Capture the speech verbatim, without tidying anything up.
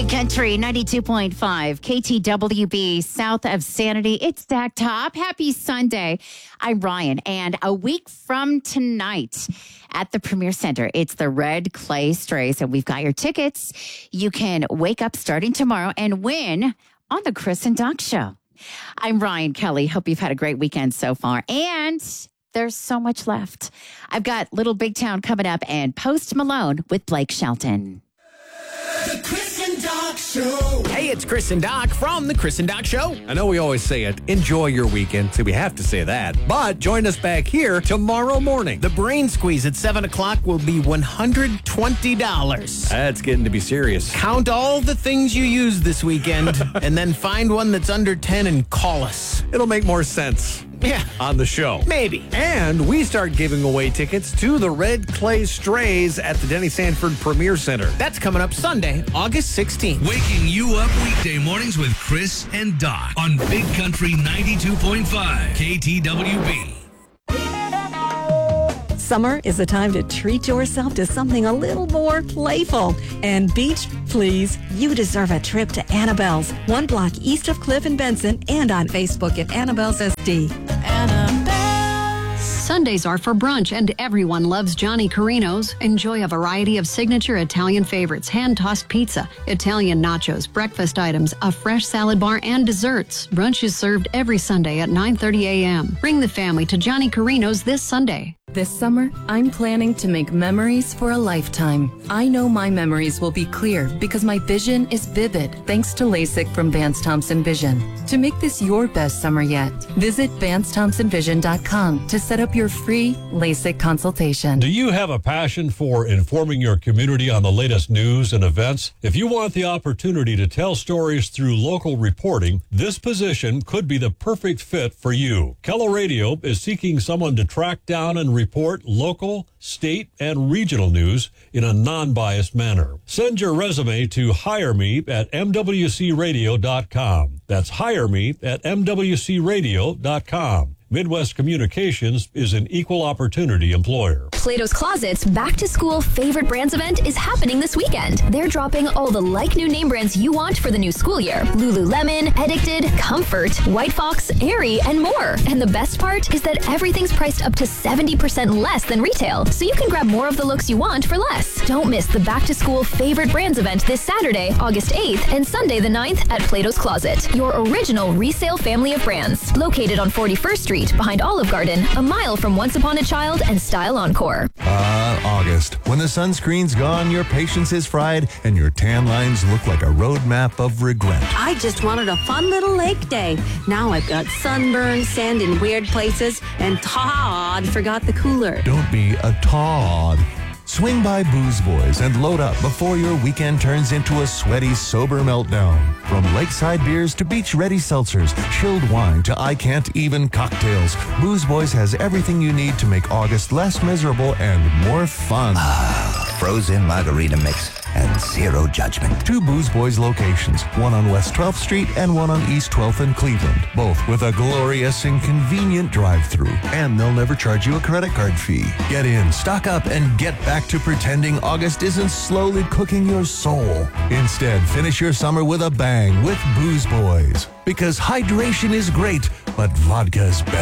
Country ninety-two point five, K T W B, south of Sanity. It's Stack Top. Happy Sunday. I'm Ryan, and a week from tonight at the Premier Center, it's the Red Clay Strays, and we've got your tickets. You can wake up starting tomorrow and win on the Chris and Doc Show. I'm Ryan Kelly. Hope you've had a great weekend so far, and there's so much left. I've got Little Big Town coming up and Post Malone with Blake Shelton. The Chris and Doc Show. Hey, it's Chris and Doc from The Chris and Doc Show. I know we always say it. Enjoy your weekend. So we have to say that. But join us back here tomorrow morning. The Brain Squeeze at seven o'clock will be one hundred twenty dollars. That's getting to be serious. Count all the things you use this weekend and then find one that's under ten and call us. It'll make more sense. Yeah. On the show. Maybe. And we start giving away tickets to the Red Clay Strays at the Denny Sanford Premier Center. That's coming up Sunday, August sixteenth. Waking you up weekday mornings with Chris and Doc on Big Country ninety-two point five K T W B. Summer is the time to treat yourself to something a little more playful. And beach, please, you deserve a trip to Annabelle's, one block east of Cliff and Benson, and on Facebook at Annabelle's S D. Sundays are for brunch, and everyone loves Johnny Carino's. Enjoy a variety of signature Italian favorites, hand-tossed pizza, Italian nachos, breakfast items, a fresh salad bar, and desserts. Brunch is served every Sunday at nine thirty a.m. Bring the family to Johnny Carino's this Sunday. This summer, I'm planning to make memories for a lifetime. I know my memories will be clear because my vision is vivid thanks to LASIK from Vance Thompson Vision. To make this your best summer yet, visit Vance Thompson Vision dot com to set up your free LASIK consultation. Do you have a passion for informing your community on the latest news and events? If you want the opportunity to tell stories through local reporting, this position could be the perfect fit for you. Kello Radio is seeking someone to track down and report local, state, and regional news in a non-biased manner. Send your resume to hire me at M W C radio dot com. That's hire me at M W C radio dot com. Midwest Communications is an equal opportunity employer. Plato's Closet's back-to-school favorite brands event is happening this weekend. They're dropping all the like-new name brands you want for the new school year. Lululemon, Addicted, Comfort, White Fox, Aerie, and more. And the best part is that everything's priced up to seventy percent less than retail, so you can grab more of the looks you want for less. Don't miss the back-to-school favorite brands event this Saturday, August eighth, and Sunday the ninth at Plato's Closet, your original resale family of brands. Located on forty-first Street, behind Olive Garden, a mile from Once Upon a Child and Style Encore. Ah, uh, August. When the sunscreen's gone, your patience is fried, and your tan lines look like a roadmap of regret. I just wanted a fun little lake day. Now I've got sunburn, sand in weird places, and Todd forgot the cooler. Don't be a Todd. Swing by Booze Boys and load up before your weekend turns into a sweaty, sober meltdown. From lakeside beers to beach-ready seltzers, chilled wine to I-can't-even cocktails, Booze Boys has everything you need to make August less miserable and more fun. Frozen margarita mix and zero judgment. Two Booze Boys locations, one on West twelfth Street and one on East twelfth in Cleveland, both with a glorious and convenient drive-through. And they'll never charge you a credit card fee. Get in, stock up, and get back to pretending August isn't slowly cooking your soul. Instead, finish your summer with a bang with Booze Boys. Because hydration is great, but vodka's better.